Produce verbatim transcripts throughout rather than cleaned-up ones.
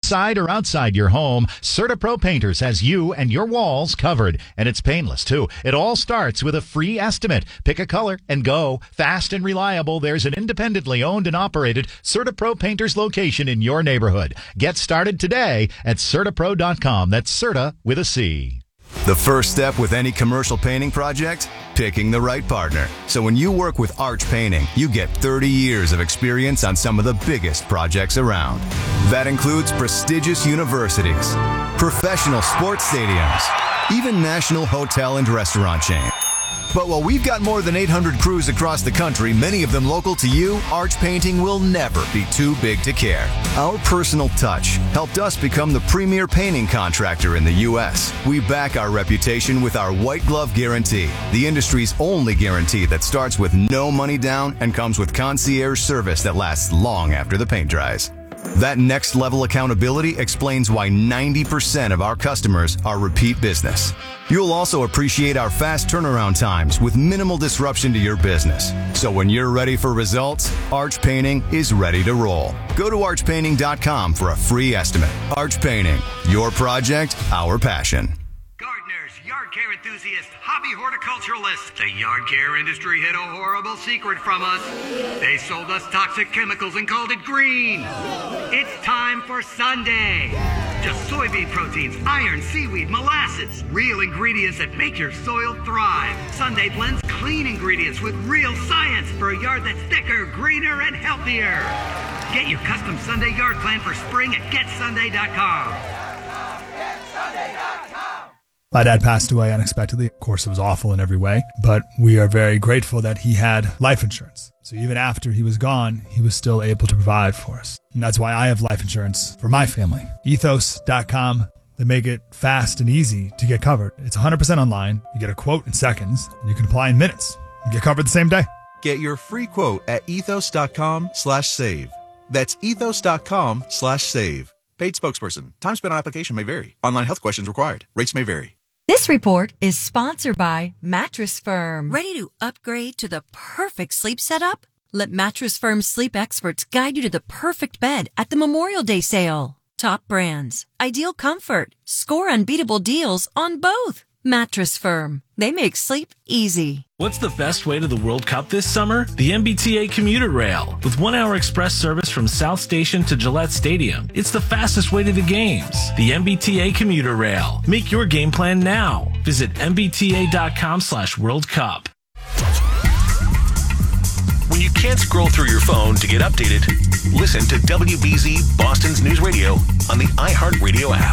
inside or outside your home, CertaPro Painters has you and your walls covered. And it's painless, too. It all starts with a free estimate. Pick a color and go. Fast and reliable, there's an independently owned and operated CertaPro Painters location in your neighborhood. Get started today at Certapro dot com. That's Certa with a C. The first step with any commercial painting project? Picking the right partner. So when you work with Arch Painting, you get thirty years of experience on some of the biggest projects around. That includes prestigious universities, professional sports stadiums, even national hotel and restaurant chains. But while we've got more than eight hundred crews across the country, many of them local to you, Arch Painting will never be too big to care. Our personal touch helped us become the premier painting contractor in the U S. We back our reputation with our white glove guarantee, the industry's only guarantee that starts with no money down and comes with concierge service that lasts long after the paint dries. That next level accountability explains why ninety percent of our customers are repeat business. You'll also appreciate our fast turnaround times with minimal disruption to your business. So when you're ready for results, Arch Painting is ready to roll. Go to arch painting dot com for a free estimate. Arch Painting, your project, our passion. Gardeners, yard care enthusiasts, hobby horticulturalists. The yard care industry hid a horrible secret from us. They sold us toxic chemicals and called it green. It's time for Sunday. Just soybean proteins, iron, seaweed, molasses. Real ingredients that make your soil thrive. Sunday blends clean ingredients with real science for a yard that's thicker, greener, and healthier. Get your custom Sunday yard plan for spring at get sunday dot com. get sunday dot com. My dad passed away unexpectedly. Of course, it was awful in every way, but we are very grateful that he had life insurance. So even after he was gone, he was still able to provide for us. And that's why I have life insurance for my family. ethos dot com. They make it fast and easy to get covered. It's one hundred percent online. You get a quote in seconds, and you can apply in minutes. You get covered the same day. Get your free quote at ethos dot com slash save. That's ethos dot com slash save. Paid spokesperson. Time spent on application may vary. Online health questions required. Rates may vary. This report is sponsored by Mattress Firm. Ready to upgrade to the perfect sleep setup? Let Mattress Firm's sleep experts guide you to the perfect bed at the Memorial Day sale. Top brands, ideal comfort, score unbeatable deals on both. Mattress Firm. They make sleep easy. What's the best way to the World Cup this summer? The M B T A Commuter Rail. With one-hour express service from South Station to Gillette Stadium, it's the fastest way to the games. The M B T A Commuter Rail. Make your game plan now. Visit M B T A dot com slash World Cup. When you can't scroll through your phone to get updated, listen to W B Z Boston's News Radio on the iHeartRadio app.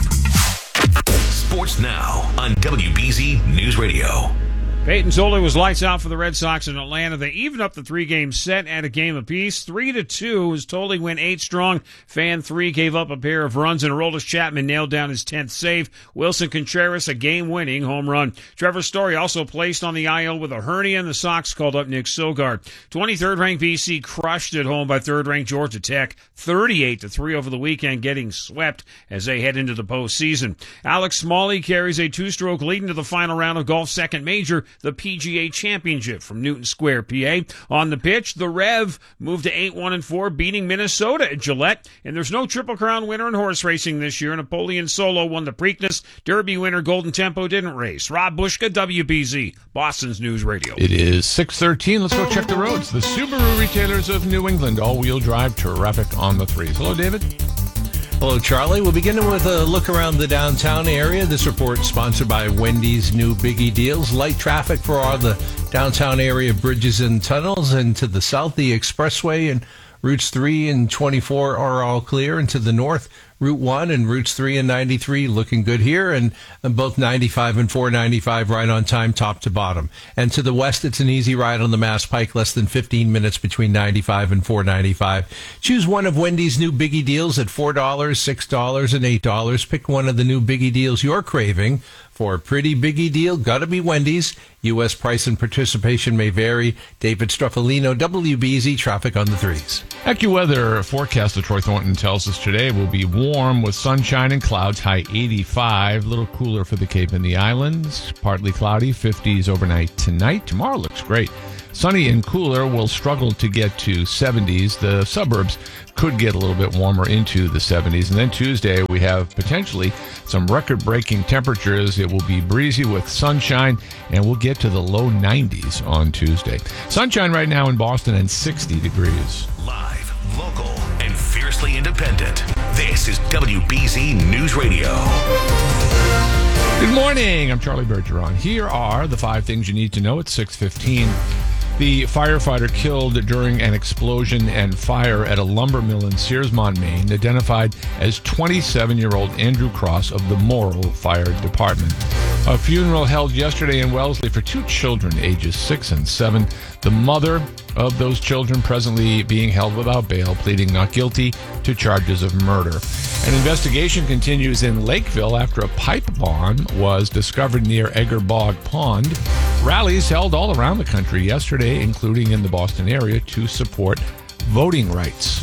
Sports now on W B Z News Radio. Peyton Zoley was lights out for the Red Sox in Atlanta. They evened up the three-game set at a game apiece. Three to two as Tolley went eight strong. Fan three gave up a pair of runs, and Aroldis Chapman nailed down his tenth save. Wilson Contreras a game-winning home run. Trevor Story also placed on the I L with a hernia, and the Sox called up Nick Sogard. twenty-third ranked B C crushed at home by third-ranked Georgia Tech, thirty-eight to three over the weekend, getting swept as they head into the postseason. Alex Smalley carries a two-stroke lead into the final round of golf's second major, the P G A Championship from Newton Square, P A. On the pitch, the Rev moved to eight one and four, beating Minnesota at Gillette. And there's no Triple Crown winner in horse racing this year. Napoleon Solo won the Preakness. Derby winner Golden Tempo didn't race. Rob Bushka, W B Z, Boston's News Radio. It is six thirteen. Let's go check the roads. The Subaru retailers of New England, all-wheel drive, traffic on the threes. Hello, David. Hello, Charlie. We'll begin with a look around the downtown area. This report sponsored by Wendy's new Biggie Deals. Light traffic for all the downtown area bridges and tunnels. And to the south, the expressway and routes three and twenty-four are all clear. And to the north, Route one and routes three and ninety-three looking good here, and, and both ninety-five and four ninety-five right on time, top to bottom. And to the west, it's an easy ride on the Mass Pike, less than fifteen minutes between ninety-five and four ninety-five. Choose one of Wendy's new Biggie Deals at four dollars, six dollars, and eight dollars. Pick one of the new Biggie Deals you're craving. For a pretty biggie deal, gotta be Wendy's. U S price and participation may vary. David Struffolino, W B Z, traffic on the threes. AccuWeather forecast that Troy Thornton tells us today will be warm with sunshine and clouds, high eighty-five. A little cooler for the Cape and the Islands. Partly cloudy, fifties overnight tonight. Tomorrow looks great. Sunny and cooler will struggle to get to seventies. The suburbs could get a little bit warmer into the seventies. And then Tuesday, we have potentially some record-breaking temperatures. It will be breezy with sunshine, and we'll get to the low nineties on Tuesday. Sunshine right now in Boston and sixty degrees. Live, local, and fiercely independent. This is W B Z News Radio. Good morning. I'm Charlie Bergeron. Here are the five things you need to know at six fifteen. The firefighter killed during an explosion and fire at a lumber mill in Searsmont, Maine, identified as twenty-seven-year-old Andrew Cross of the Morrill Fire Department. A funeral held yesterday in Wellesley for two children, ages six and seven. The mother of those children presently being held without bail, pleading not guilty to charges of murder. An investigation continues in Lakeville after a pipe bomb was discovered near Egger Bog Pond. Rallies held all around the country yesterday, including in the Boston area, to support voting rights.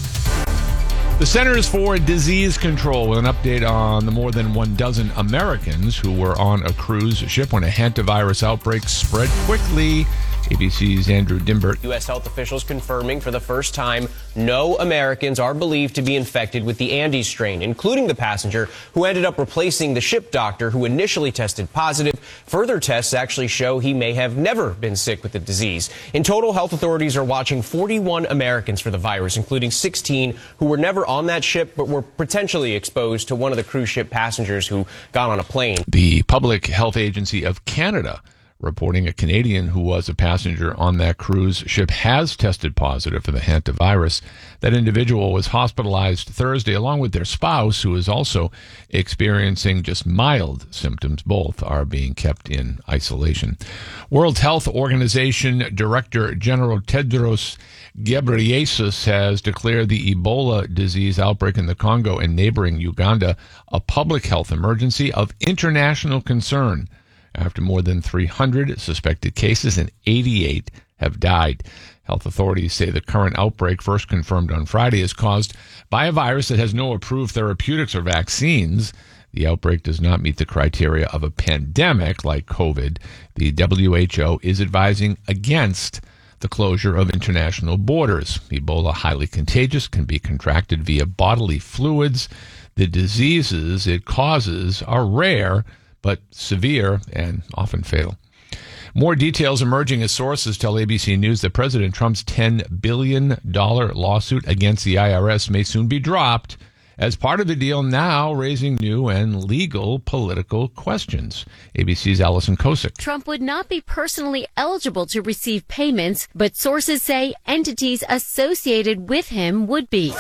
The Centers for Disease Control with an update on the more than one dozen Americans who were on a cruise ship when a hantavirus outbreak spread quickly. A B C's Andrew Dimbert. U S health officials confirming for the first time no Americans are believed to be infected with the Andes strain, including the passenger who ended up replacing the ship doctor who initially tested positive. Further tests actually show he may have never been sick with the disease. In total, health authorities are watching forty-one Americans for the virus, including sixteen who were never on that ship but were potentially exposed to one of the cruise ship passengers who got on a plane. The Public Health Agency of Canada reporting a Canadian who was a passenger on that cruise ship has tested positive for the hantavirus. That individual was hospitalized Thursday along with their spouse, who is also experiencing just mild symptoms. Both are being kept in isolation. World Health Organization Director General Tedros Ghebreyesus has declared the Ebola disease outbreak in the Congo and neighboring Uganda a public health emergency of international concern, after more than three hundred suspected cases and eighty-eight have died. Health authorities say the current outbreak, first confirmed on Friday, is caused by a virus that has no approved therapeutics or vaccines. The outbreak does not meet the criteria of a pandemic like COVID. The W H O is advising against the closure of international borders. Ebola, highly contagious, can be contracted via bodily fluids. The diseases it causes are rare, but severe and often fatal. More details emerging as sources tell A B C News that President Trump's ten billion dollars lawsuit against the I R S may soon be dropped as part of the deal, now raising new and legal political questions. A B C's Allison Kosick. Trump would not be personally eligible to receive payments, but sources say entities associated with him would be,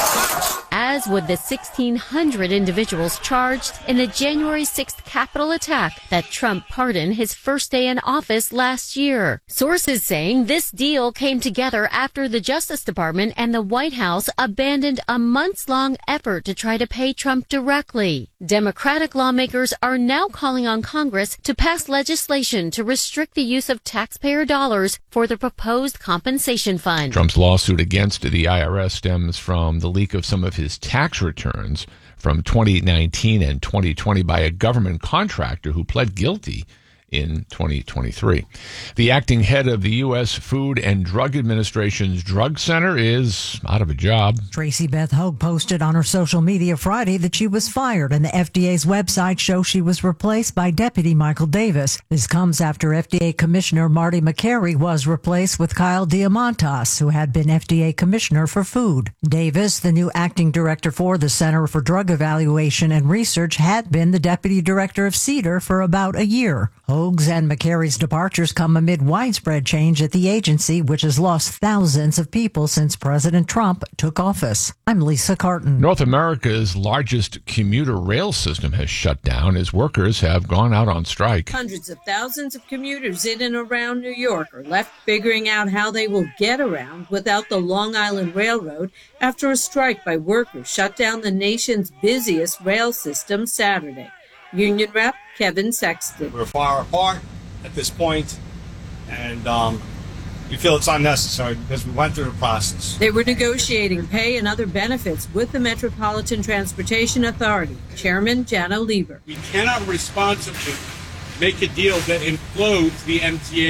as would the sixteen hundred individuals charged in the January sixth Capitol attack that Trump pardoned his first day in office last year. Sources saying this deal came together after the Justice Department and the White House abandoned a months-long effort to try to pay Trump directly. Democratic lawmakers are now calling on Congress to pass legislation to restrict the use of taxpayer dollars for the proposed compensation fund. Trump's lawsuit against the I R S stems from the leak of some of his tax returns from twenty nineteen and twenty twenty by a government contractor who pled guilty in twenty twenty-three. The acting head of the U S Food and Drug Administration's Drug Center is out of a job. Tracy Beth Hogue posted on her social media Friday that she was fired, and the F D A's website shows she was replaced by Deputy Michael Davis. This comes after F D A Commissioner Marty McCary was replaced with Kyle Diamantas, who had been F D A Commissioner for Food. Davis, the new acting director for the Center for Drug Evaluation and Research, had been the deputy director of CDER for about a year. Hogue's and McCary's departures come amid widespread change at the agency, which has lost thousands of people since President Trump took office. I'm Lisa Carton. North America's largest commuter rail system has shut down as workers have gone out on strike. Hundreds of thousands of commuters in and around New York are left figuring out how they will get around without the Long Island Railroad after a strike by workers shut down the nation's busiest rail system Saturday. Union Rep Kevin Sexton. We're far apart at this point, and um, we feel it's unnecessary because we went through the process. They were negotiating pay and other benefits with the Metropolitan Transportation Authority. Chairman Jano Lieber. We cannot responsibly make a deal that implodes the M T A's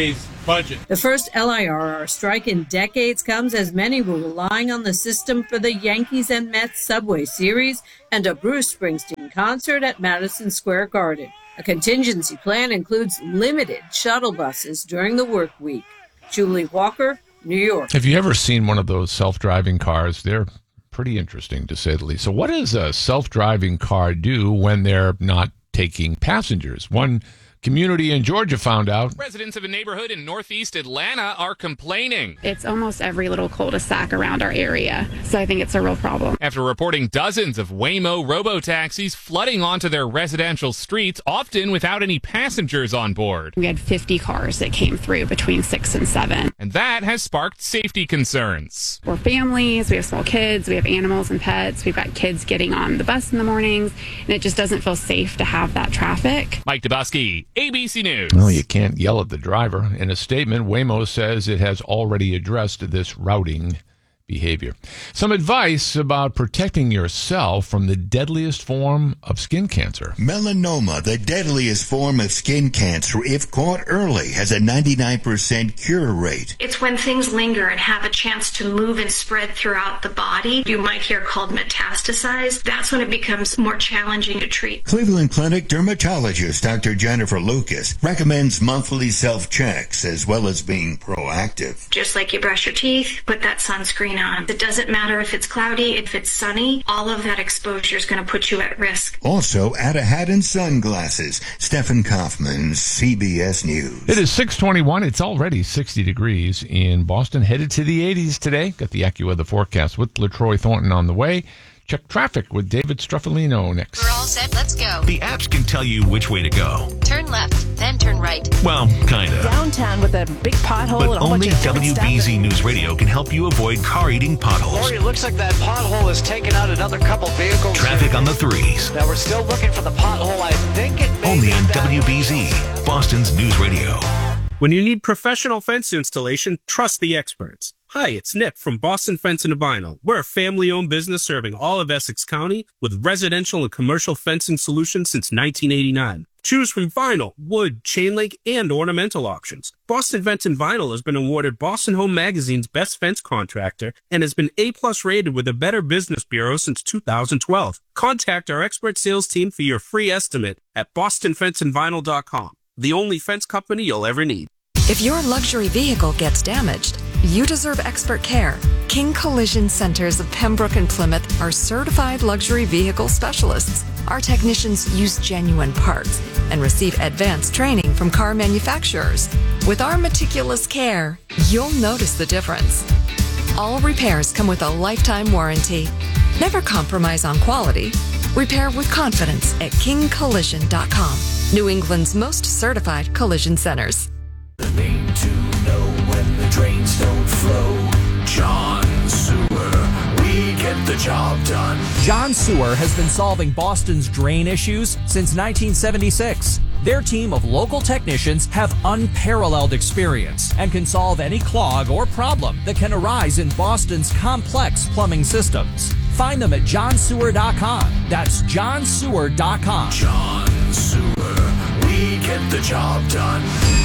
budget. The first L I R R strike in decades comes as many were relying on the system for the Yankees and Mets Subway Series and a Bruce Springsteen concert at Madison Square Garden. A contingency plan includes limited shuttle buses during the work week. Julie Walker, New York. Have you ever seen one of those self-driving cars? They're pretty interesting, to say the least. So what does a self-driving car do when they're not taking passengers? One community in Georgia found out. Residents of a neighborhood in northeast Atlanta are complaining. It's almost every little cul-de-sac around our area, so I think it's a real problem. After reporting dozens of Waymo robo-taxis flooding onto their residential streets, often without any passengers on board. We had fifty cars that came through between six and seven. And that has sparked safety concerns. We're families, we have small kids, we have animals and pets, we've got kids getting on the bus in the mornings, and it just doesn't feel safe to have that traffic. Mike Dubusky, A B C News. Well, you can't yell at the driver. In a statement, Waymo says it has already addressed this routing behavior. Some advice about protecting yourself from the deadliest form of skin cancer. Melanoma, the deadliest form of skin cancer, if caught early, has a ninety-nine percent cure rate. It's when things linger and have a chance to move and spread throughout the body. You might hear called metastasize. That's when it becomes more challenging to treat. Cleveland Clinic dermatologist Doctor Jennifer Lucas recommends monthly self-checks as well as being proactive. Just like you brush your teeth, put that sunscreen on. It doesn't matter if it's cloudy, if it's sunny, all of that exposure is going to put you at risk. Also, add a hat and sunglasses. Stephen Kaufman, C B S News. It is six twenty-one. It's already sixty degrees in Boston, headed to the eighties today. Got the AccuWeather forecast with LaTroy Thornton on the way. Check traffic with David Struffolino next. We're all set. Let's go. The apps can tell you which way to go. Turn left, then turn right. Well, kind of. Downtown with a big pothole But and a whole only bunch of W B Z News Radio can help you avoid car-eating potholes. Lori, it looks like that pothole has taken out another couple vehicles. Traffic on the threes. Now, we're still looking for the pothole. I think it may Only be on that W B Z, Boston's News Radio. When you need professional fence installation, trust the experts. Hi, it's Nick from Boston Fence and Vinyl. We're a family-owned business serving all of Essex County with residential and commercial fencing solutions since nineteen eighty-nine. Choose from vinyl, wood, chain link, and ornamental options. Boston Fence and Vinyl has been awarded Boston Home Magazine's Best Fence Contractor and has been A-plus rated with the Better Business Bureau since two thousand twelve. Contact our expert sales team for your free estimate at boston fence and vinyl dot com. The only fence company you'll ever need. If your luxury vehicle gets damaged, you deserve expert care. King Collision Centers of Pembroke and Plymouth are certified luxury vehicle specialists. Our technicians use genuine parts and receive advanced training from car manufacturers. With our meticulous care, you'll notice the difference. All repairs come with a lifetime warranty. Never compromise on quality. Repair with confidence at king collision dot com. New England's most certified collision centers. The name to know when the drains don't flow. John Sewer. We get the job done. John Sewer has been solving Boston's drain issues since nineteen seventy-six. Their team of local technicians have unparalleled experience and can solve any clog or problem that can arise in Boston's complex plumbing systems. Find them at john sewer dot com. That's john sewer dot com. John Sewer. We get the job done.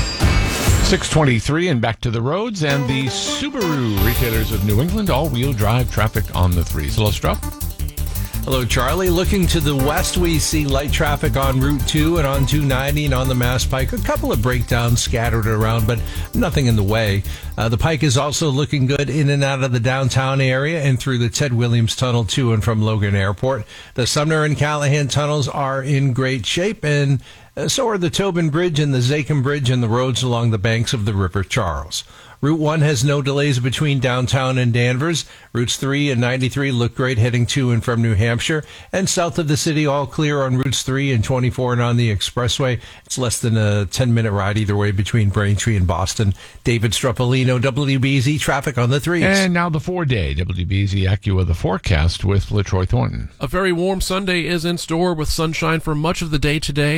six twenty-three and back to the roads and the Subaru retailers of New England, all-wheel drive traffic on the threes. Hello, Strupp. Hello, Charlie. Looking to the west, we see light traffic on Route two and on two ninety and on the Mass Pike. A couple of breakdowns scattered around, but nothing in the way. Uh, the Pike is also looking good in and out of the downtown area and through the Ted Williams Tunnel to and from Logan Airport. The Sumner and Callahan tunnels are in great shape, and uh, so are the Tobin Bridge and the Zachem Bridge and the roads along the banks of the River Charles. Route one has no delays between downtown and Danvers. Routes three and ninety-three look great heading to and from New Hampshire. And south of the city, all clear on Routes three and twenty-four and on the expressway. It's less than a ten-minute ride either way between Braintree and Boston. David Struppolino, W B Z Traffic on the threes. And now the four-day W B Z AccuWeather forecast with LaTroy Thornton. A very warm Sunday is in store with sunshine for much of the day today and a high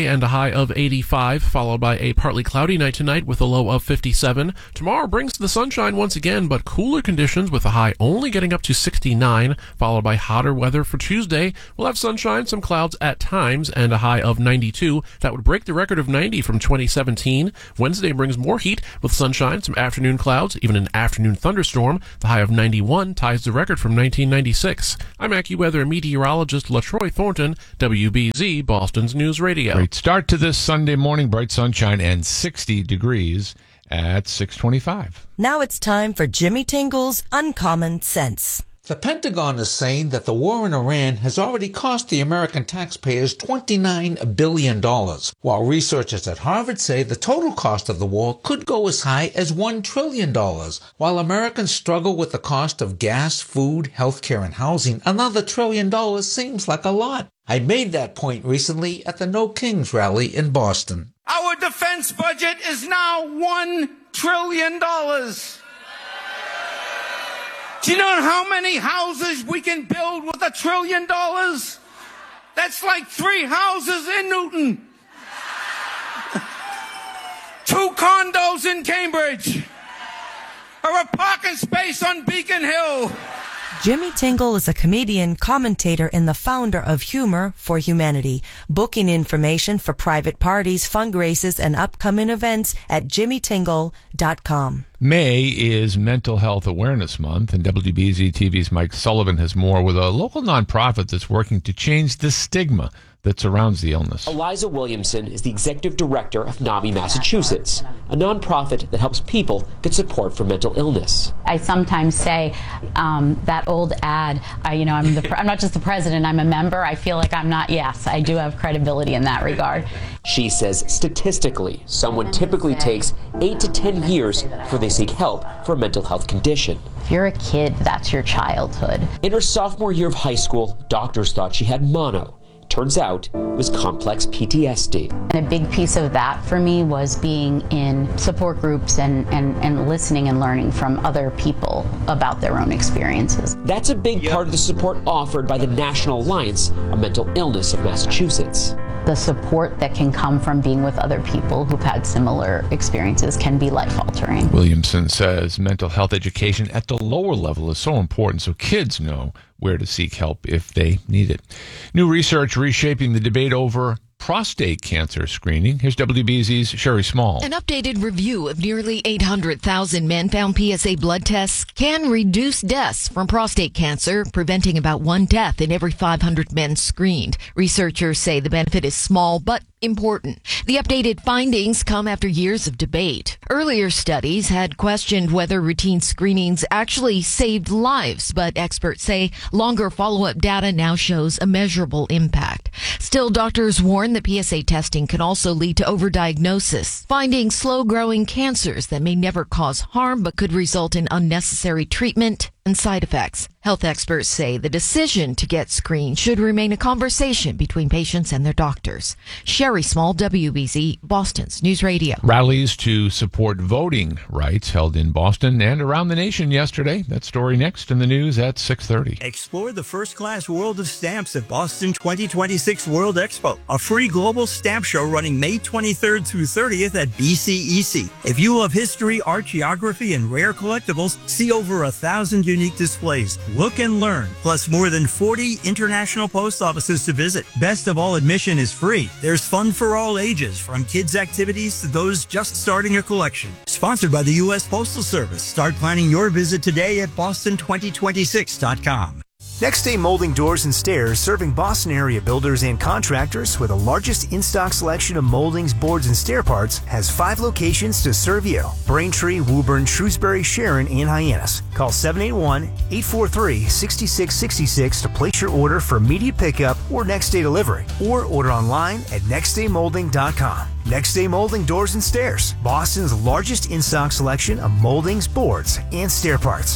high of eighty-five, followed by a partly cloudy night tonight with a low of fifty-seven. Tomorrow brings the sunshine once again, but cooler conditions with a high only getting up to sixty-nine, followed by hotter weather for Tuesday. We'll have sunshine, some clouds at times, and a high of ninety-two. That would break the record of ninety from twenty seventeen. Wednesday brings more heat with sunshine, some afternoon clouds, even an afternoon thunderstorm. The high of ninety-one ties the record from nineteen ninety-six. I'm AccuWeather meteorologist LaTroy Thornton, W B Z, Boston's News Radio. Great start to this Sunday morning, bright sunshine and sixty degrees at six twenty-five. Now it's time for Jimmy Tingle's Uncommon Sense. The Pentagon is saying that the war in Iran has already cost the American taxpayers twenty-nine billion dollars, while researchers at Harvard say the total cost of the war could go as high as one trillion dollars. While Americans struggle with the cost of gas, food, healthcare, and housing, another trillion dollars seems like a lot. I made that point recently at the No Kings rally in Boston. Our defense budget is now one trillion dollars. Do you know how many houses we can build with a trillion dollars? That's like three houses in Newton. Two condos in Cambridge. Or a parking space on Beacon Hill. Jimmy Tingle is a comedian, commentator, and the founder of Humor for Humanity. Booking information for private parties, fundraisers, and upcoming events at jimmy tingle dot com. May is Mental Health Awareness Month, and W B Z T V's Mike Sullivan has more with a local nonprofit that's working to change the stigma that surrounds the illness. Eliza Williamson is the executive director of NAMI Massachusetts, a nonprofit that helps people get support for mental illness. I sometimes say um, that old ad, I, you know, I'm, the, I'm not just the president, I'm a member. I feel like I'm not, yes, I do have credibility in that regard. She says statistically, someone typically takes eight to ten years before they seek help for a mental health condition. If you're a kid, that's your childhood. In her sophomore year of high school, doctors thought she had mono. Turns out it was complex P T S D. And a big piece of that for me was being in support groups and, and, and listening and learning from other people about their own experiences. That's a big part of the support offered by the National Alliance on Mental Illness of Massachusetts. The support that can come from being with other people who've had similar experiences can be life-altering. Williamson says mental health education at the lower level is so important so kids know where to seek help if they need it. New research reshaping the debate over prostate cancer screening. Here's W B Z's Sherry Small. An updated review of nearly eight hundred thousand men found P S A blood tests can reduce deaths from prostate cancer, preventing about one death in every five hundred men screened. Researchers say the benefit is small but important. The updated findings come after years of debate. Earlier studies had questioned whether routine screenings actually saved lives, but experts say longer follow-up data now shows a measurable impact. Still, doctors warn that P S A testing can also lead to overdiagnosis, finding slow-growing cancers that may never cause harm but could result in unnecessary treatment and side effects. Health experts say the decision to get screened should remain a conversation between patients and their doctors. Sherry Small, W B Z, Boston's News Radio. Rallies to support voting rights held in Boston and around the nation yesterday. That story next in the news at six thirty. Explore the first-class world of stamps at Boston twenty twenty-six World Expo, a free global stamp show running May twenty-third through thirtieth at B C E C. If you love history, art, geography, and rare collectibles, see over a thousand unique displays. Look and learn, plus more than forty international post offices to visit. Best of all, admission is free. There's fun for all ages, from kids' activities to those just starting a collection. Sponsored by the U S Postal Service. Start planning your visit today at boston twenty twenty-six dot com. Next Day Molding Doors and Stairs, serving Boston area builders and contractors with the largest in-stock selection of moldings, boards, and stair parts, has five locations to serve you: Braintree, Woburn, Shrewsbury, Sharon, and Hyannis. Call seven eight one, eight four three, six six six six to place your order for immediate pickup or next day delivery, or order online at next day molding dot com. Next Day Molding Doors and Stairs, Boston's largest in-stock selection of moldings, boards, and stair parts.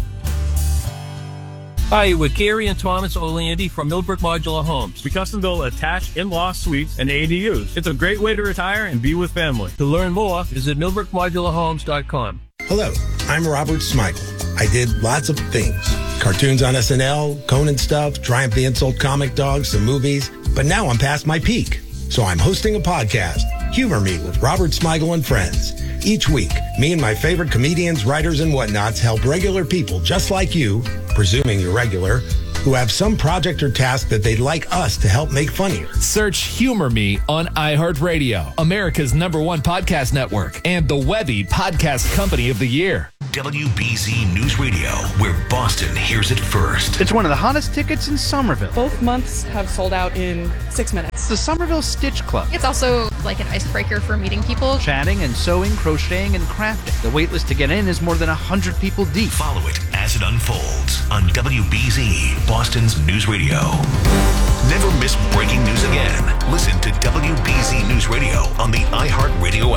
Hi, with Gary and Thomas Oleandy from Millbrook Modular Homes. We custom build attached in-law suites and A D Us. It's a great way to retire and be with family. To learn more, visit millbrook modular homes dot com. Hello, I'm Robert Smigel. I did lots of things. Cartoons on S N L, Conan stuff, Triumph the Insult comic dogs, some movies. But now I'm past my peak. So I'm hosting a podcast, Humor Me with Robert Smigel and Friends. Each week, me and my favorite comedians, writers, and whatnots help regular people just like you, presuming you're regular, who have some project or task that they'd like us to help make funnier. Search Humor Me on iHeartRadio, America's number one podcast network, and the Webby Podcast Company of the Year. W B Z News Radio, where Boston hears it first. It's one of the hottest tickets in Somerville. Both months have sold out in six minutes. It's the Somerville Stitch Club. It's also like an icebreaker for meeting people. Chatting and sewing, crocheting, and crafting. The waitlist to get in is more than one hundred people deep. Follow it as it unfolds on W B Z, Boston's News Radio. Never miss breaking news again. Listen to W B Z News Radio on the iHeartRadio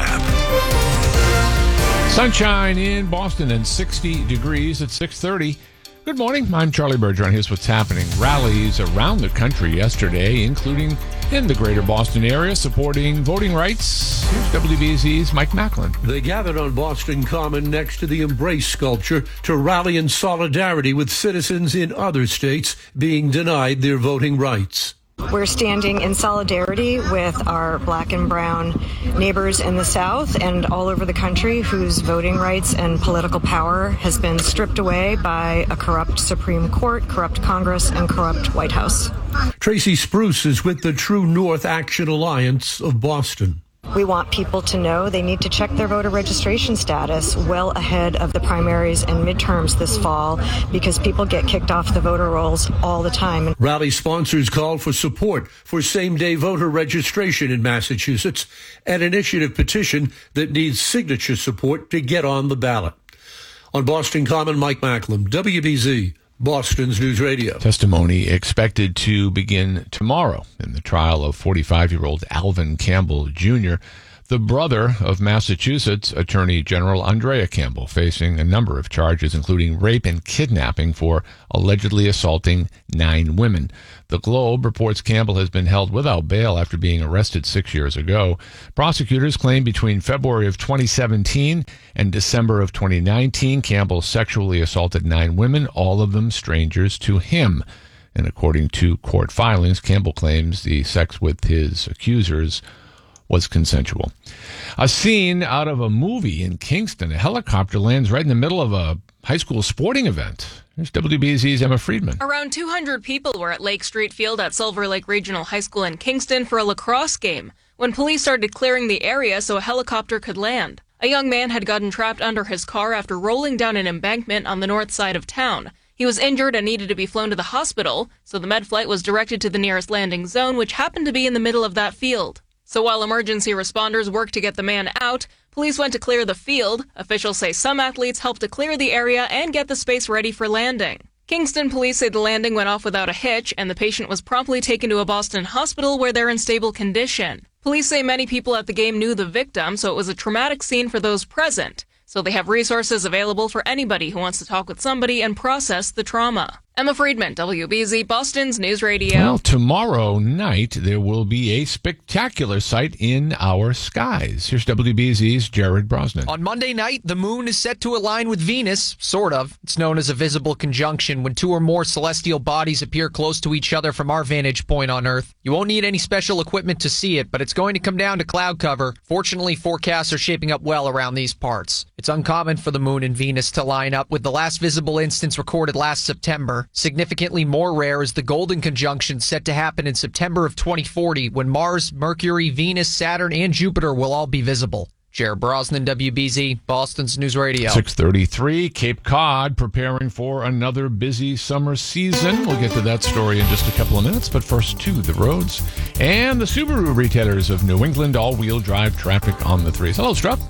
app. Sunshine in Boston and sixty degrees at six thirty. Good morning. I'm Charlie Bergeron. Here's what's happening. Rallies around the country yesterday, including in the greater Boston area, supporting voting rights. Here's W B Z's Mike Macklin. They gathered on Boston Common next to the Embrace sculpture to rally in solidarity with citizens in other states being denied their voting rights. We're standing in solidarity with our black and brown neighbors in the South and all over the country whose voting rights and political power has been stripped away by a corrupt Supreme Court, corrupt Congress, and corrupt White House. Tracy Spruce is with the True North Action Alliance of Boston. We want people to know they need to check their voter registration status well ahead of the primaries and midterms this fall because people get kicked off the voter rolls all the time. Rally sponsors called for support for same-day voter registration in Massachusetts, an initiative petition that needs signature support to get on the ballot. On Boston Common, Mike Macklin, W B Z, Boston's News Radio. Testimony expected to begin tomorrow in the trial of forty-five-year-old Alvin Campbell Junior, the brother of Massachusetts Attorney General Andrea Campbell, facing a number of charges, including rape and kidnapping for allegedly assaulting nine women. The Globe reports Campbell has been held without bail after being arrested six years ago. Prosecutors claim between February of twenty seventeen and December of twenty nineteen, Campbell sexually assaulted nine women, all of them strangers to him. And according to court filings, Campbell claims the sex with his accusers was consensual. A scene out of a movie in Kingston. A helicopter lands right in the middle of a high school sporting event. Here's W B Z's Emma Friedman. Around two hundred people were at Lake Street Field at Silver Lake Regional High School in Kingston for a lacrosse game when police started clearing the area so a helicopter could land. A young man had gotten trapped under his car after rolling down an embankment on the north side of town. He was injured and needed to be flown to the hospital, so the med flight was directed to the nearest landing zone, which happened to be in the middle of that field. So while emergency responders worked to get the man out, police went to clear the field. Officials say some athletes helped to clear the area and get the space ready for landing. Kingston police say the landing went off without a hitch, and the patient was promptly taken to a Boston hospital where they're in stable condition. Police say many people at the game knew the victim, so it was a traumatic scene for those present. So they have resources available for anybody who wants to talk with somebody and process the trauma. Emma Friedman, W B Z, Boston's News Radio. Well, tomorrow night there will be a spectacular sight in our skies. Here's W B Z's Jared Brosnan. On Monday night, the moon is set to align with Venus, sort of. It's known as a visible conjunction when two or more celestial bodies appear close to each other from our vantage point on Earth. You won't need any special equipment to see it, but it's going to come down to cloud cover. Fortunately, forecasts are shaping up well around these parts. It's uncommon for the moon and Venus to line up, with the last visible instance recorded last September. Significantly more rare is the golden conjunction set to happen in September of twenty forty, when Mars, Mercury, Venus, Saturn, and Jupiter will all be visible. Jared Brosnan, W B Z, Boston's News Radio. six thirty-three, Cape Cod preparing for another busy summer season. We'll get to that story in just a couple of minutes, but first to the roads. And the Subaru retailers of New England, all-wheel drive traffic on the threes. Hello, Strupp.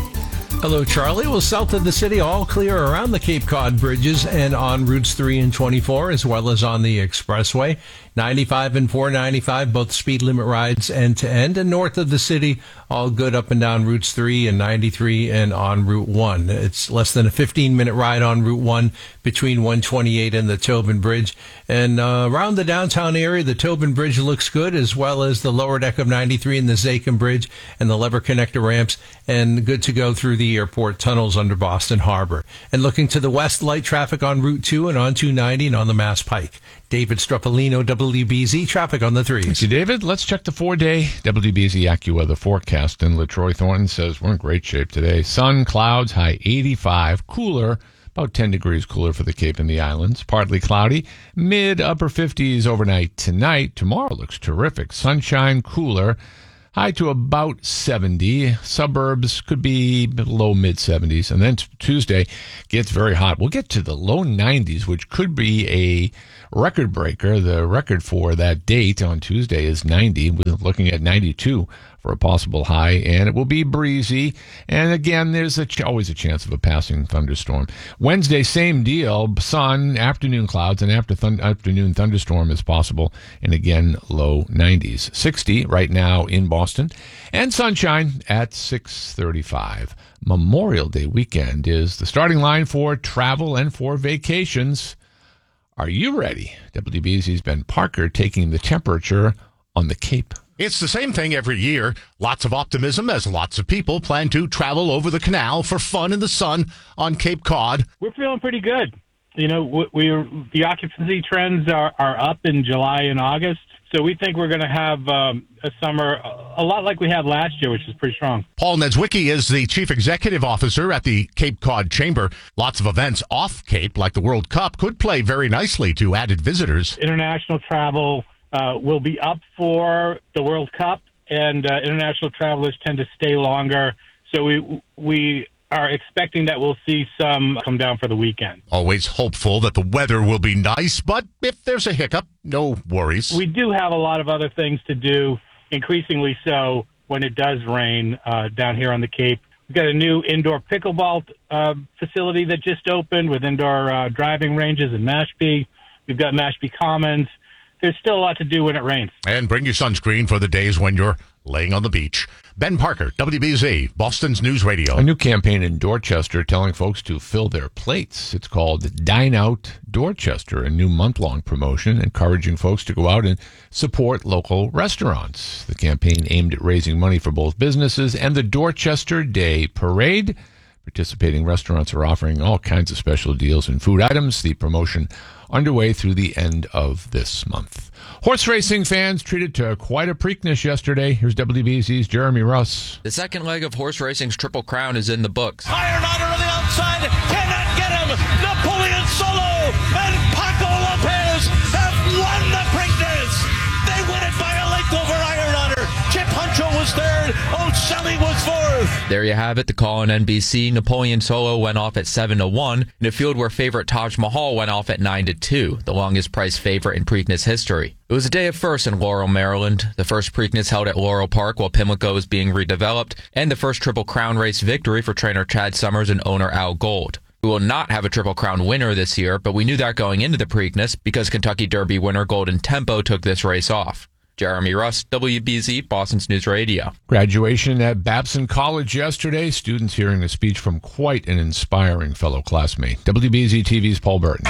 Hello, Charlie. Well, south of the city, all clear around the Cape Cod bridges and on routes three and twenty-four, as well as on the expressway. ninety-five and four ninety-five, both speed limit rides end to end. And north of the city, all good up and down routes three and ninety-three and on Route one. It's less than a fifteen minute ride on Route one between one twenty-eight and the Tobin Bridge. And uh, around the downtown area, the Tobin Bridge looks good, as well as the lower deck of ninety-three and the Zakim Bridge and the Lever Connector ramps, and good to go through the airport tunnels under Boston Harbor. And looking to the west, light traffic on Route two and on two ninety and on the Mass Pike. David Struffolino, W B Z traffic on the threes. Thank you, David. Let's check the four-day W B Z AccuWeather forecast. And LaTroy Thornton says we're in great shape today. Sun, clouds, high eighty-five, cooler, about ten degrees cooler for the Cape and the Islands. Partly cloudy, mid-upper fifties overnight tonight. Tomorrow looks terrific. Sunshine, cooler, high to about seventy. Suburbs could be low mid-seventies. And then t- Tuesday gets very hot. We'll get to the low nineties, which could be a record breaker. The record for that date on Tuesday is ninety. We're looking at ninety-two for a possible high, and it will be breezy. And again, there's a ch- always a chance of a passing thunderstorm. Wednesday, same deal. Sun, afternoon clouds, and after thun- afternoon thunderstorm is possible. And again, low nineties. sixty right now in Boston, and sunshine at six thirty-five. Memorial Day weekend is the starting line for travel and for vacations. Are you ready? W B Z's Ben Parker taking the temperature on the Cape. It's the same thing every year. Lots of optimism as lots of people plan to travel over the canal for fun in the sun on Cape Cod. We're feeling pretty good. You know, we, we're, the occupancy trends are, are up in July and August. So we think we're going to have um, a summer a lot like we had last year, which is pretty strong. Paul Nedzwicki is the chief executive officer at the Cape Cod Chamber. Lots of events off Cape, like the World Cup, could play very nicely to added visitors. International travel uh, will be up for the World Cup, and uh, international travelers tend to stay longer. So we we are expecting that we'll see some come down for the weekend. Always hopeful that the weather will be nice, but if there's a hiccup, no worries. We do have a lot of other things to do, increasingly so when it does rain uh, down here on the Cape. We've got a new indoor pickleball uh, facility that just opened with indoor uh, driving ranges in Mashpee. We've got Mashpee Commons. There's still a lot to do when it rains. And bring your sunscreen for the days when you're laying on the beach. Ben Parker, W B Z, Boston's News Radio. A new campaign in Dorchester telling folks to fill their plates. It's called Dine Out Dorchester, a new month-long promotion encouraging folks to go out and support local restaurants. The campaign aimed at raising money for both businesses and the Dorchester Day Parade. Participating restaurants are offering all kinds of special deals and food items. The promotion underway through the end of this month. Horse racing fans treated to quite a Preakness yesterday. Here's W B Z's Jeremy Russ. The second leg of horse racing's Triple Crown is in the books. Iron Honor on the outside, cannot get him. Napoleon Solo and Paco Lopez have won the Preakness. They win it by a length over Iron Honor. Chip Huncho was third. O'Sully was fourth. There you have it. The call on N B C. Napoleon Solo went off at seven to one in a field where favorite Taj Mahal went off at nine to two, the longest priced favorite in Preakness history. It was a day of firsts in Laurel, Maryland. The first Preakness held at Laurel Park while Pimlico is being redeveloped, and the first Triple Crown race victory for trainer Chad Summers and owner Al Gold. We will not have a Triple Crown winner this year, but we knew that going into the Preakness because Kentucky Derby winner Golden Tempo took this race off. Jeremy Russ, W B Z, Boston's News Radio. Graduation at Babson College yesterday. Students hearing a speech from quite an inspiring fellow classmate. W B Z T V's Paul Burton.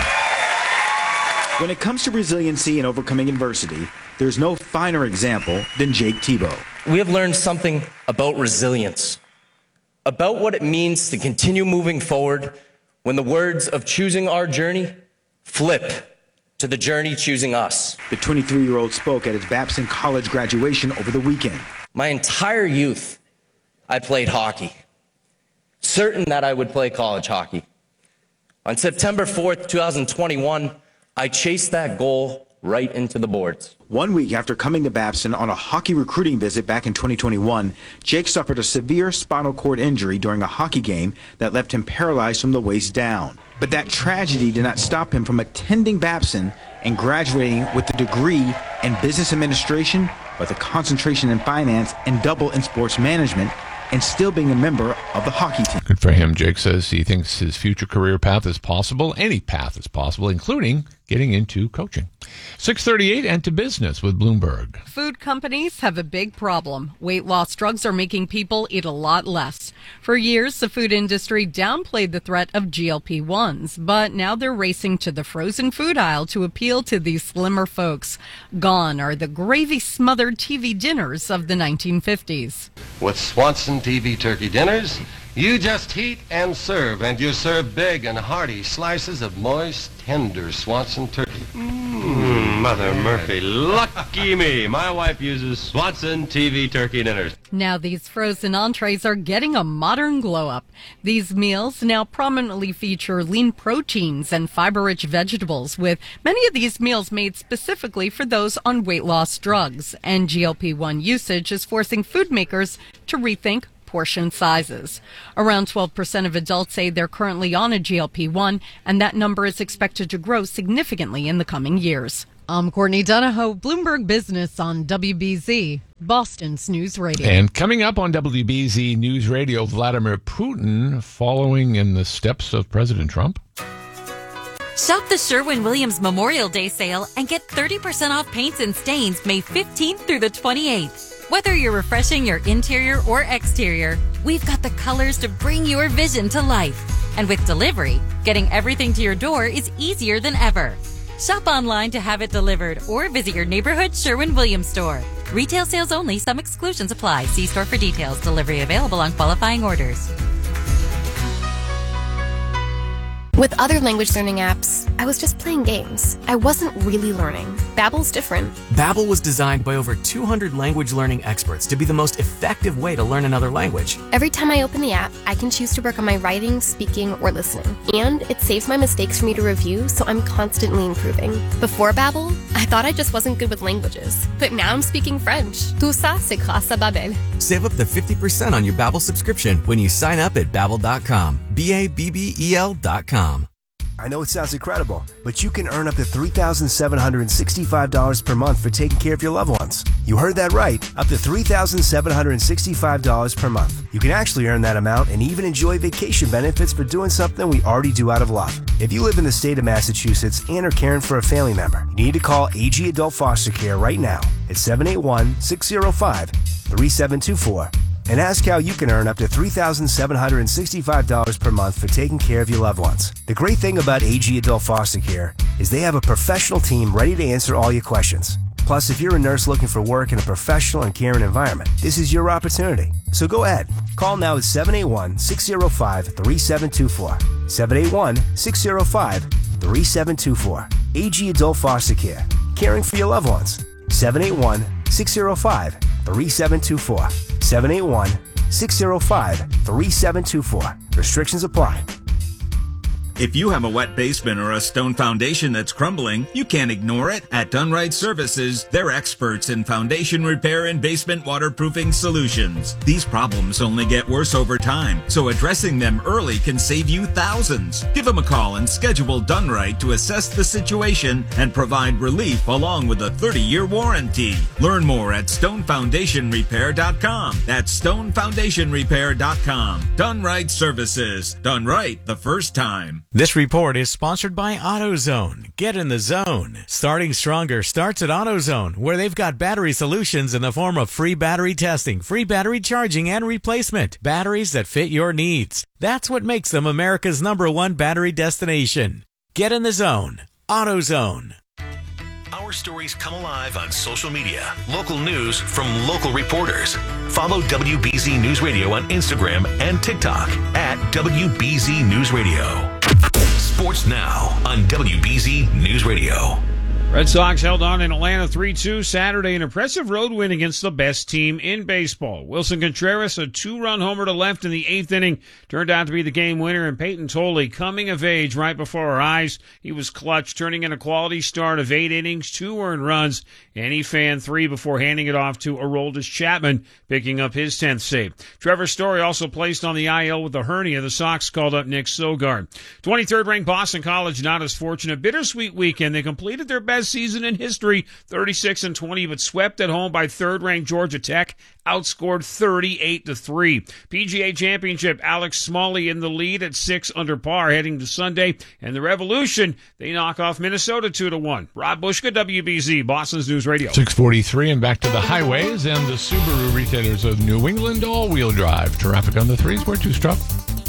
When it comes to resiliency and overcoming adversity, there's no finer example than Jake Thibault. We have learned something about resilience, about what it means to continue moving forward when the words of choosing our journey flip to the journey choosing us. The twenty-three-year-old spoke at his Babson College graduation over the weekend. My entire youth, I played hockey, certain that I would play college hockey. On September fourth, twenty twenty-one, I chased that goal right into the boards. One week after coming to Babson on a hockey recruiting visit back in twenty twenty-one, Jake suffered a severe spinal cord injury during a hockey game that left him paralyzed from the waist down. But that tragedy did not stop him from attending Babson and graduating with a degree in business administration with a concentration in finance and double in sports management, and still being a member of the hockey team. Good for him. Jake says he thinks his future career path is possible. Any path is possible, including getting into coaching. six thirty-eight and to business with Bloomberg. Food companies have a big problem. Weight loss drugs are making people eat a lot less. For years, the food industry downplayed the threat of G L P ones, but now they're racing to the frozen food aisle to appeal to these slimmer folks. Gone are the gravy-smothered T V dinners of the nineteen fifties. With Swanson T V turkey dinners, you just heat and serve, and you serve big and hearty slices of moist, tender Swanson turkey. Mmm. Mother Murphy, lucky me. My wife uses Swanson T V turkey dinners. Now these frozen entrees are getting a modern glow-up. These meals now prominently feature lean proteins and fiber-rich vegetables, with many of these meals made specifically for those on weight loss drugs. And G L P one usage is forcing food makers to rethink portion sizes. Around twelve percent of adults say they're currently on a G L P one, and that number is expected to grow significantly in the coming years. I'm Courtney Donahoe, Bloomberg Business on W B Z, Boston's News Radio. And coming up on W B Z News Radio, Vladimir Putin following in the steps of President Trump. Shop the Sherwin-Williams Memorial Day sale and get thirty percent off paints and stains May fifteenth through the twenty-eighth. Whether you're refreshing your interior or exterior, we've got the colors to bring your vision to life. And with delivery, getting everything to your door is easier than ever. Shop online to have it delivered or visit your neighborhood Sherwin-Williams store. Retail sales only. Some exclusions apply. See store for details. Delivery available on qualifying orders. With other language learning apps, I was just playing games. I wasn't really learning. Babbel's different. Babbel was designed by over two hundred language learning experts to be the most effective way to learn another language. Every time I open the app, I can choose to work on my writing, speaking, or listening. And it saves my mistakes for me to review, so I'm constantly improving. Before Babbel, I thought I just wasn't good with languages. But now I'm speaking French. Tout ça, c'est grâce à Babbel. Save up to fifty percent on your Babbel subscription when you sign up at babbel dot com. B A B B E L dot com. I know it sounds incredible, but you can earn up to three thousand seven hundred sixty-five dollars per month for taking care of your loved ones. You heard that right, up to three thousand seven hundred sixty-five dollars per month. You can actually earn that amount and even enjoy vacation benefits for doing something we already do out of love. If you live in the state of Massachusetts and are caring for a family member, you need to call A G Adult Foster Care right now at seven eight one, six zero five, three seven two four. And ask how you can earn up to three thousand seven hundred sixty-five dollars per month for taking care of your loved ones. The great thing about A G Adult Foster Care is they have a professional team ready to answer all your questions. Plus, if you're a nurse looking for work in a professional and caring environment, this is your opportunity. So go ahead. Call now at seven eight one, six zero five, three seven two four. seven eight one, six zero five, three seven two four. A G Adult Foster Care. Caring for your loved ones. seven eight one, six zero five, three seven two four. seven eight one, six zero five, three seven two four. Restrictions apply. If you have a wet basement or a stone foundation that's crumbling, you can't ignore it. At Dunright Services, they're experts in foundation repair and basement waterproofing solutions. These problems only get worse over time, so addressing them early can save you thousands. Give them a call and schedule Dunright to assess the situation and provide relief along with a thirty-year warranty. Learn more at stone foundation repair dot com. That's stone foundation repair dot com. Dunright Services. Done right the first time. This report is sponsored by AutoZone. Get in the zone. Starting Stronger starts at AutoZone, where they've got battery solutions in the form of free battery testing, free battery charging, and replacement. Batteries that fit your needs. That's what makes them America's number one battery destination. Get in the zone. AutoZone. Our stories come alive on social media. Local news from local reporters. Follow W B Z News Radio on Instagram and TikTok at W B Z News Radio. Sports Now on W B Z News Radio. Red Sox held on in Atlanta three two Saturday, an impressive road win against the best team in baseball. Wilson Contreras, a two-run homer to left in the eighth inning, turned out to be the game winner, and Peyton Tolley coming of age right before our eyes. He was clutch, turning in a quality start of eight innings, two earned runs, and he fanned three before handing it off to Aroldis Chapman, picking up his tenth save. Trevor Story also placed on the I L with a hernia. The Sox called up Nick Sogard. twenty-third ranked Boston College not as fortunate. Bittersweet weekend. They completed their best season in history, thirty-six and twenty, but swept at home by third-ranked Georgia Tech, outscored thirty-eight to three. P G A Championship, Alex Smalley in the lead at six under par heading to Sunday, and the Revolution, they knock off Minnesota two to one. Rob Bushka, W B Z, Boston's News Radio. six forty-three and back to the highways and the Subaru retailers of New England all-wheel drive. Traffic on the threes. Where to, Struck?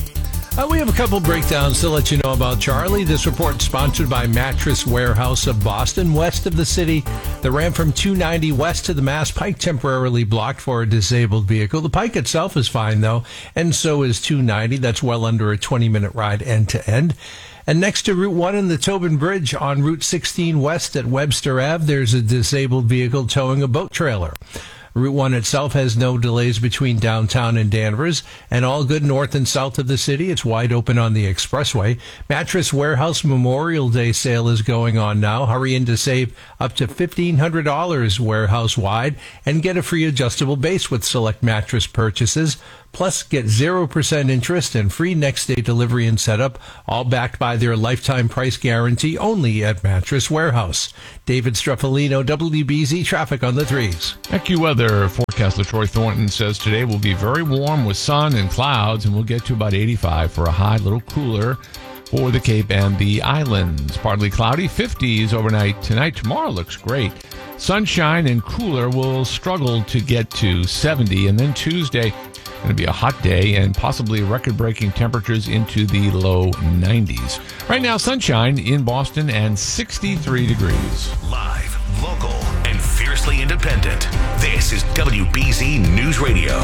Uh, we have a couple breakdowns to let you know about, Charlie. This report sponsored by Mattress Warehouse of Boston. West of the city, the ramp from two ninety west to the Mass Pike temporarily blocked for a disabled vehicle. The Pike itself is fine, though, and so is two ninety. That's well under a twenty-minute ride end to end. And next to Route one and the Tobin Bridge on Route sixteen West at Webster Avenue, there's a disabled vehicle towing a boat trailer. Route one itself has no delays between downtown and Danvers, and all good north and south of the city. It's wide open on the expressway. Mattress Warehouse Memorial Day sale is going on now. Hurry in to save up to fifteen hundred dollars warehouse-wide and get a free adjustable base with select mattress purchases. Plus, get zero percent interest and free next-day delivery and setup, all backed by their lifetime price guarantee only at Mattress Warehouse. David Streffolino, W B Z Traffic on the threes. AccuWeather forecaster Troy Thornton says today will be very warm with sun and clouds, and we'll get to about eighty-five for a high, a little cooler for the Cape and the islands. Partly cloudy, fifties overnight tonight. Tomorrow looks great. Sunshine and cooler will struggle to get to seventy, and then Tuesday, going to be a hot day and possibly record-breaking temperatures into the low nineties. Right now, sunshine in Boston and sixty-three degrees. Live, local, and fiercely independent. This is W B Z News Radio.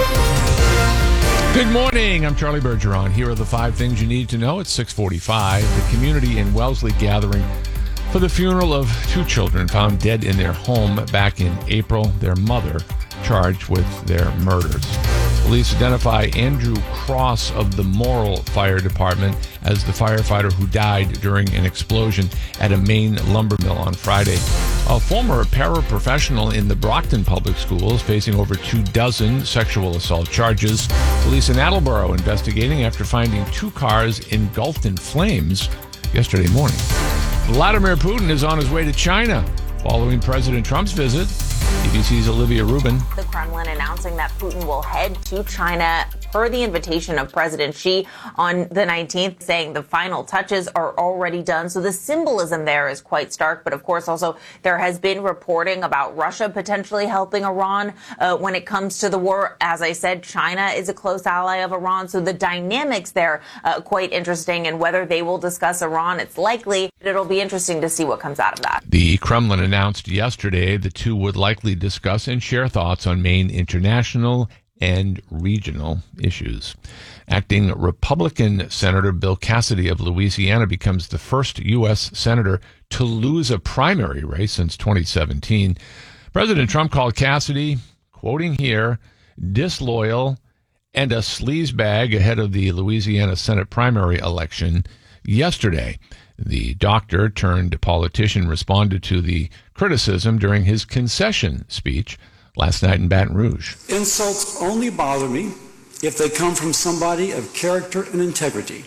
Good morning. I'm Charlie Bergeron. Here are the five things you need to know at six forty-five. The community in Wellesley gathering for the funeral of two children found dead in their home back in April. Their mother charged with their murders. Police identify Andrew Cross of the Morrill Fire Department as the firefighter who died during an explosion at a Maine lumber mill on Friday. A former paraprofessional in the Brockton Public Schools facing over two dozen sexual assault charges. Police in Attleboro investigating after finding two cars engulfed in flames yesterday morning. Vladimir Putin is on his way to China following President Trump's visit. B B C's Olivia Rubin. The Kremlin announcing that Putin will head to China per the invitation of President Xi on the nineteenth, saying the final touches are already done. So the symbolism there is quite stark. But of course, also there has been reporting about Russia potentially helping Iran uh, when it comes to the war. As I said, China is a close ally of Iran. So the dynamics there uh, quite interesting. And whether they will discuss Iran, it's likely. It'll be interesting to see what comes out of that. The Kremlin announced yesterday the two would likely discuss and share thoughts on Maine international and regional issues. Acting Republican Senator Bill Cassidy of Louisiana becomes the first U S senator to lose a primary race since twenty seventeen. President Trump called Cassidy, quoting here, disloyal and a sleazebag ahead of the Louisiana Senate primary election yesterday. The doctor turned politician responded to the criticism during his concession speech last night in Baton Rouge. Insults only bother me if they come from somebody of character and integrity.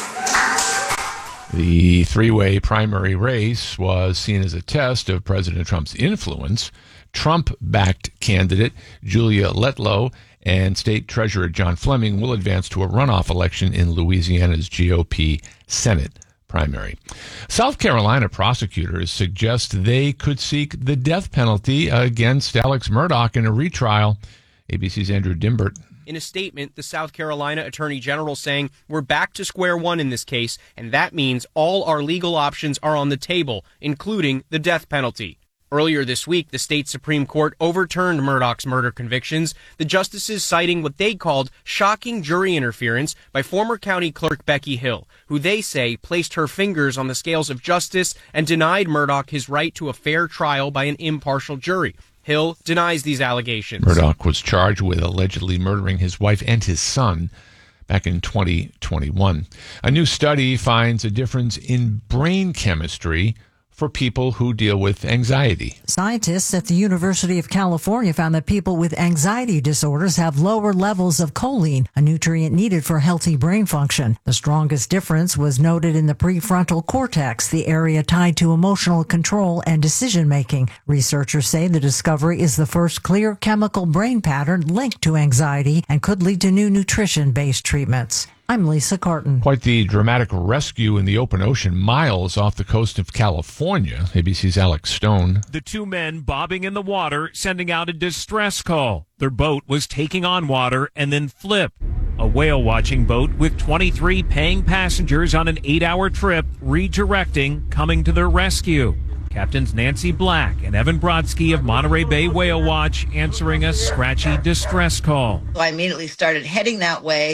The three-way primary race was seen as a test of President Trump's influence. Trump-backed candidate Julia Letlow and State Treasurer John Fleming will advance to a runoff election in Louisiana's G O P Senate primary. South Carolina prosecutors suggest they could seek the death penalty against Alex Murdaugh in a retrial. A B C's Andrew Dimbert. In a statement, the South Carolina Attorney General saying, we're back to square one in this case, and that means all our legal options are on the table, including the death penalty. Earlier this week, the state Supreme Court overturned Murdaugh's murder convictions, the justices citing what they called shocking jury interference by former county clerk Becky Hill, who they say placed her fingers on the scales of justice and denied Murdaugh his right to a fair trial by an impartial jury. Hill denies these allegations. Murdaugh was charged with allegedly murdering his wife and his son back in twenty twenty-one. A new study finds a difference in brain chemistry for people who deal with anxiety. Scientists at the University of California found that people with anxiety disorders have lower levels of choline, a nutrient needed for healthy brain function. The strongest difference was noted in the prefrontal cortex, the area tied to emotional control and decision-making. Researchers say the discovery is the first clear chemical brain pattern linked to anxiety and could lead to new nutrition-based treatments. I'm Lisa Carton. Quite the dramatic rescue in the open ocean miles off the coast of California. A B C's Alex Stone. The two men bobbing in the water, sending out a distress call. Their boat was taking on water and then flipped. A whale-watching boat with twenty-three paying passengers on an eight-hour trip redirecting, coming to their rescue. Captains Nancy Black and Evan Brodsky of Monterey Bay Whale Watch answering a scratchy distress call. So I immediately started heading that way.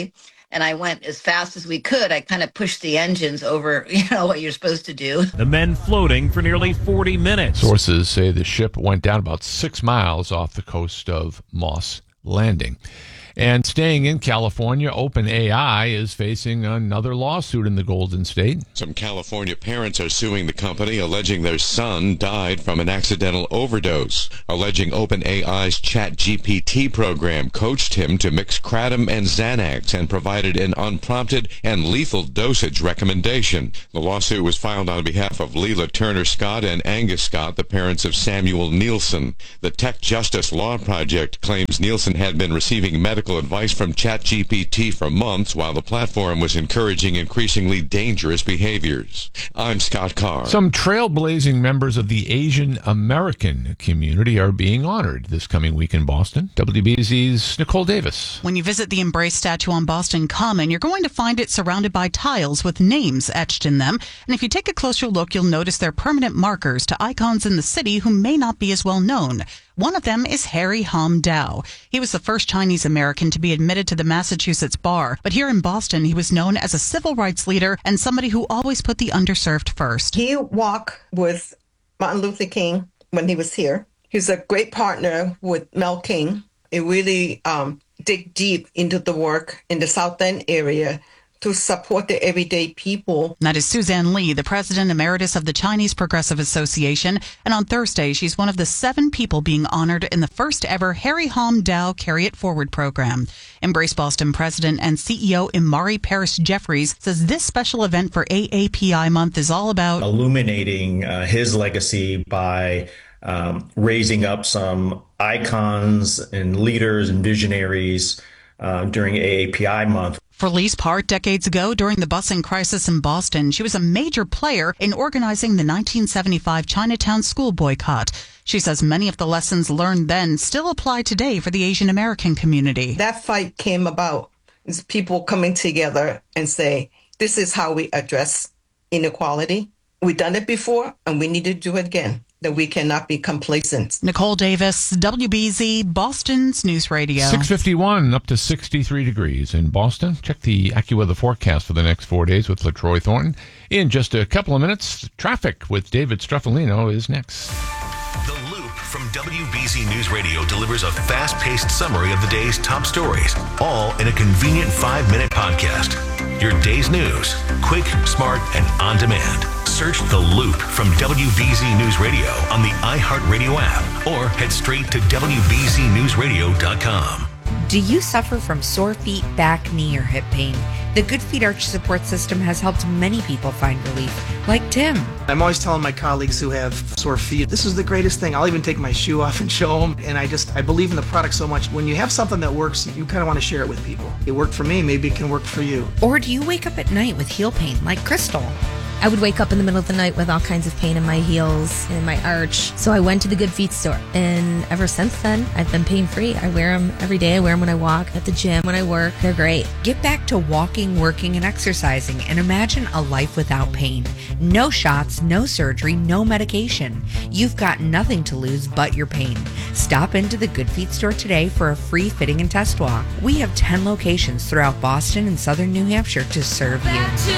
and I went as fast as we could. I kind of pushed the engines over, you know, what you're supposed to do. The men floating for nearly forty minutes. Sources say the ship went down about six miles off the coast of Moss Landing. And staying in California, OpenAI is facing another lawsuit in the Golden State. Some California parents are suing the company, alleging their son died from an accidental overdose, alleging OpenAI's ChatGPT program coached him to mix kratom and Xanax and provided an unprompted and lethal dosage recommendation. The lawsuit was filed on behalf of Leila Turner Scott and Angus Scott, the parents of Samuel Nielsen. The Tech Justice Law Project claims Nielsen had been receiving medical advice from ChatGPT for months while the platform was encouraging increasingly dangerous behaviors. I'm Scott Carr. Some trailblazing members of the Asian American community are being honored this coming week in Boston. W B Z's Nicole Davis. When you visit the Embrace statue on Boston Common, you're going to find it surrounded by tiles with names etched in them. And if you take a closer look, you'll notice they're permanent markers to icons in the city who may not be as well known. One of them is Harry Hom Dao. He was the first Chinese American to be admitted to the Massachusetts bar, but here in Boston, he was known as a civil rights leader and somebody who always put the underserved first. He walked with Martin Luther King when he was here. He's a great partner with Mel King. It really um, dig deep into the work in the South End area to support the everyday people. That is Suzanne Lee, the president emeritus of the Chinese Progressive Association. And on Thursday, she's one of the seven people being honored in the first ever Harry Hom Dao Carry It Forward program. Embrace Boston president and C E O Imari Paris Jeffries says this special event for A A P I month is all about illuminating uh, his legacy by um, raising up some icons and leaders and visionaries uh, during A A P I month. For Lee's part, decades ago, during the busing crisis in Boston, she was a major player in organizing the nineteen seventy-five Chinatown school boycott. She says many of the lessons learned then still apply today for the Asian American community. That fight came about is people coming together and say, this is how we address inequality. We've done it before, and we need to do it again. That we cannot be complacent. Nicole Davis, W B Z, Boston's News Radio. six fifty-one, up to sixty-three degrees in Boston. Check the AccuWeather forecast for the next four days with LaTroy Thornton. In just a couple of minutes, traffic with David Struffolino is next. The Loop from W B Z News Radio delivers a fast-paced summary of the day's top stories, all in a convenient five-minute podcast. Your day's news, quick, smart, and on demand. Search The Loop from W B Z News Radio on the iHeartRadio app or head straight to W B Z news radio dot com. Do you suffer from sore feet, back, knee, or hip pain? The Good Feet Arch Support System has helped many people find relief, like Tim. I'm always telling my colleagues who have sore feet, this is the greatest thing. I'll even take my shoe off and show them. And I just, I believe in the product so much. When you have something that works, you kind of want to share it with people. It worked for me, maybe it can work for you. Or do you wake up at night with heel pain, like Crystal? I would wake up in the middle of the night with all kinds of pain in my heels and my arch. So I went to the Good Feet store. And ever since then, I've been pain-free. I wear them every day. I wear them when I walk, at the gym, when I work. They're great. Get back to walking, working, and exercising and imagine a life without pain. No shots, no surgery, no medication. You've got nothing to lose but your pain. Stop into the Good Feet store today for a free fitting and test walk. We have ten locations throughout Boston and southern New Hampshire to serve you.